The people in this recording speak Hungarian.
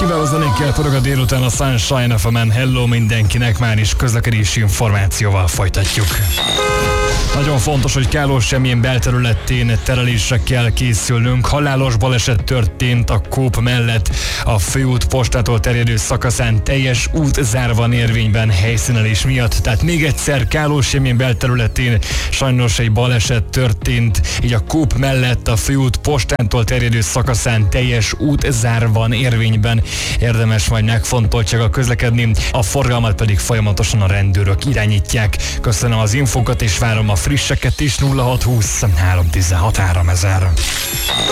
Kiváló zenékkel forog a délután a Sunshine FM-en. Hello mindenkinek, már is közlekedési információval folytatjuk. Nagyon fontos, hogy Kálós semmilyen belterületén terelésre kell készülnünk. Halálos baleset történt a Kóp mellett. A főút postától terjedő szakaszán teljes útzár van érvényben helyszínelés miatt. Tehát még egyszer, Kálós semmilyen belterületén sajnos egy baleset történt. Így a Kóp mellett a főút postától terjedő szakaszán teljes útzár van érvényben. Érdemes majd megfontoltsága közlekedni, a forgalmat pedig folyamatosan a rendőrök irányítják. Köszönöm az infókat és várom a frisseket is. 0620 316 3000.